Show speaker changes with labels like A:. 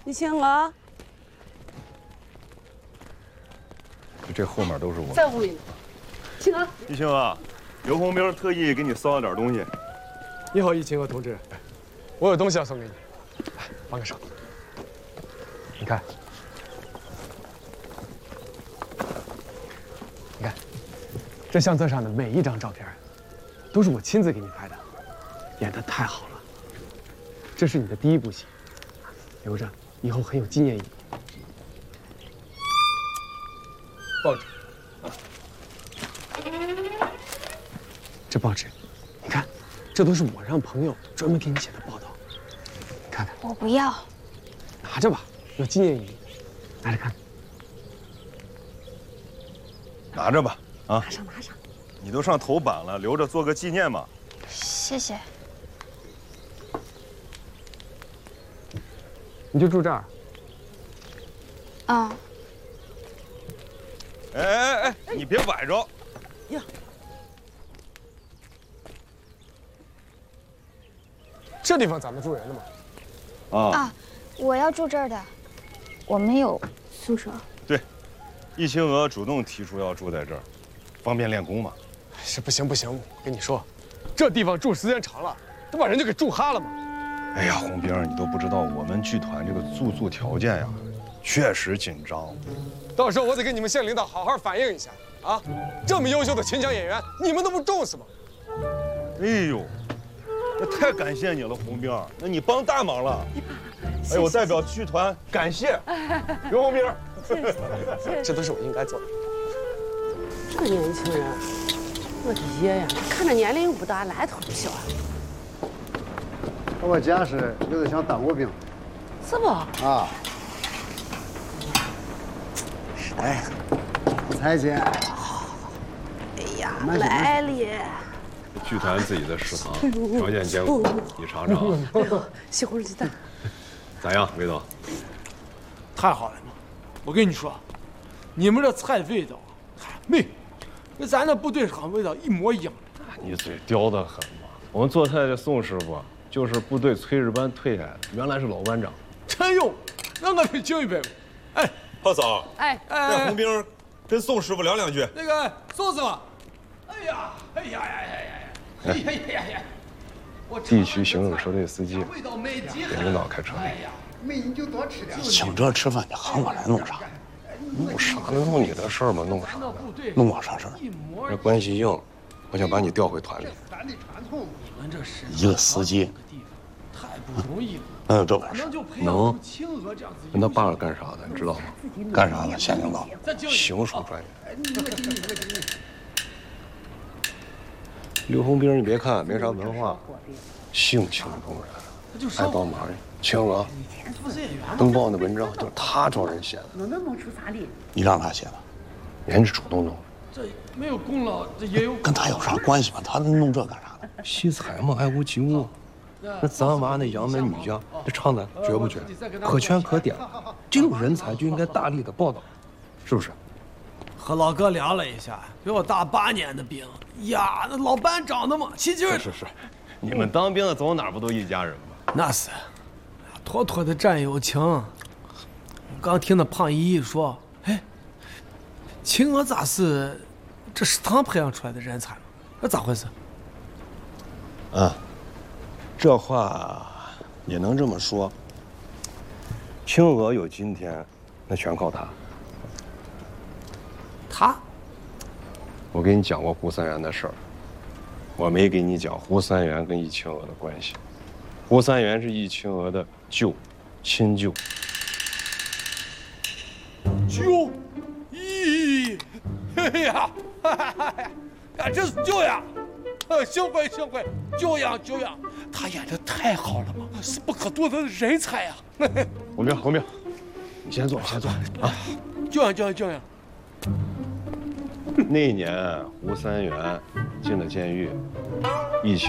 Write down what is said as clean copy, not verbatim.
A: 你请我。
B: 这后面都是我。
A: 在后面呢。请我。
B: 一清啊，刘洪兵特意给你送了点东西。
C: 你好，易清娥同志，我有东西要送给你，来帮个手。你看，这相册上的每一张照片，都是我亲自给你拍的，演得太好了。这是你的第一部戏，留着，以后很有纪念意义。报纸，这报纸，你看，这都是我让朋友专门给你写的报道，你看看。
D: 我不要，
C: 拿着吧，有纪念意义，拿着看。
B: 拿着吧，啊，
A: 拿上拿上。
B: 你都上头版了，留着做个纪念嘛。
D: 谢谢。
C: 你就住这儿。
D: 啊。
B: 哎，你别崴着。
A: 呀，
C: 这地方咱们住人的吗？
D: 啊，我要住这儿的，我没有宿舍。
B: 对，易清娥主动提出要住在这儿，方便练功嘛。
C: 是不行不行，我跟你说，这地方住时间长了，都把人就给住哈了嘛。
B: 哎呀，洪兵，你都不知道我们剧团这个住宿条件呀，确实紧张。
C: 到时候我得跟你们县领导好好反映一下啊！这么优秀的群像演员，你们都不重视吗？
B: 哎呦，那太感谢你了，洪兵，那你帮大忙了。哎，我代表剧团感谢刘洪兵。
C: 这都是我应该做的。
A: 这年轻人，我的爷呀，看着年龄不大，来头就小。
E: 我见识有点像当过兵，
A: 是不？
E: 啊。哎，再见。
A: 哎呀，来了。
B: 剧团自己的食堂，条件艰苦，你尝尝啊。
A: 哎呦，西红柿鸡蛋，
B: 咋样，魏总？
F: 太好了嘛！我跟你说，你们这菜味道，没，跟咱那部队厂味道一模一样。
B: 你嘴刁得很嘛！我们做菜的宋师傅就是部队炊事班退下来的，原来是老班长。
F: 真有，那我得敬一杯。哎，
G: 炮嫂，
A: 哎，
G: 让洪兵跟宋师傅聊两句。
F: 那个宋师傅，哎呀，哎呀呀呀呀！哎呀呀呀！
B: 地区行政车队司机，
F: 味道美极
B: 给领导开车。
F: 哎呀，
E: 没你就多吃点。 请这吃饭，你喊我来弄啥？
B: 弄啥呢？弄你的事儿吗？弄啥呢？
E: 弄我啥事儿？
B: 这关系硬，我想把你调回团里。
E: 咱的传统。
F: 你们这是
E: 一个司机，
F: 太不容易了。
E: 能有这本事？
B: 能。跟他爸是干啥的？你知道吗？
E: 干啥的？县领导。
B: 行署专员。刘洪兵，你别看没啥文化，性情中人，爱帮忙。青娥，登报那文章就是他找人写的。
A: 那弄出啥力？
E: 你让他写的？
B: 人是主动弄。
F: 这没有功劳，这也有。
E: 跟他有啥关系吗？他弄这干啥的？
B: 惜才嘛，爱屋及乌。那咱娃那杨门女将，这唱的绝不绝？可圈可点。这种人才就应该大力的报道，是不是？
F: 和老哥聊了一下，比我大8年的兵呀，那老班长的嘛，起劲儿。
B: 是，你们当兵的走哪儿不都一家人吗？
F: 那是，妥妥的战友情。我刚听那胖姨姨说，哎，秦娥咋是这食堂培养出来的人才？那咋回事？
B: 啊，这话也能这么说。青娥有今天，那全靠他。
F: 他？
B: 我给你讲过胡三元的事儿，我没给你讲胡三元跟易清娥的关系。胡三元是易清娥的亲舅。
F: 舅，咦，哎呀，呀，这是舅呀！幸亏，舅样，他演的太好了嘛，是不可多得的人才呀！
B: 洪兵，你先坐啊！
F: 舅样。
B: 那一年胡三元进了监狱，易清